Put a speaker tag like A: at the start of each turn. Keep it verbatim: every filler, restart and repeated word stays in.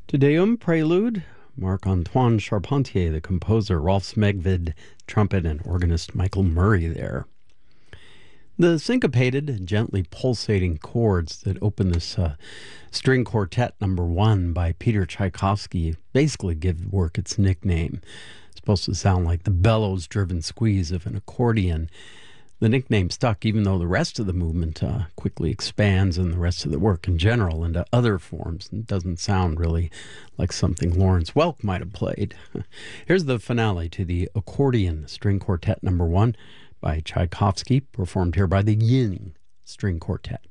A: Te Deum Prelude, Marc-Antoine Charpentier, the composer, Rolf Smegvid, trumpet, and organist Michael Murray there. The syncopated, gently pulsating chords that open this uh, string quartet number one by Peter Tchaikovsky basically give work its nickname. It's supposed to sound like the bellows-driven squeeze of an accordion. The nickname stuck even though the rest of the movement uh, quickly expands and the rest of the work in general into other forms. It doesn't sound really like something Lawrence Welk might have played. Here's the finale to the accordion string quartet number one by Tchaikovsky, performed here by the Ying String Quartet.